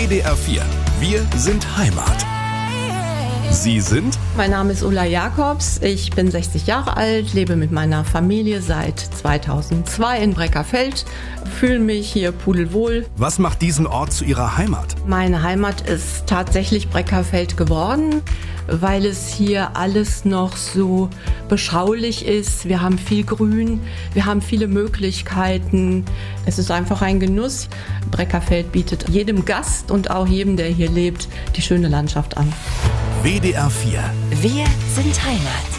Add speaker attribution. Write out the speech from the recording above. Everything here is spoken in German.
Speaker 1: WDR 4. Wir sind Heimat. Sie sind?
Speaker 2: Mein Name ist Ulla Jakobs, ich bin 60 Jahre alt, lebe mit meiner Familie seit 2002 in Breckerfeld, fühle mich hier pudelwohl.
Speaker 1: Was macht diesen Ort zu Ihrer Heimat?
Speaker 2: Meine Heimat ist tatsächlich Breckerfeld geworden, weil es hier alles noch so beschaulich ist. Wir haben viel Grün, wir haben viele Möglichkeiten. Es ist einfach ein Genuss. Breckerfeld bietet jedem Gast und auch jedem, der hier lebt, die schöne Landschaft an.
Speaker 1: WDR 4.
Speaker 3: Wir sind Heimat.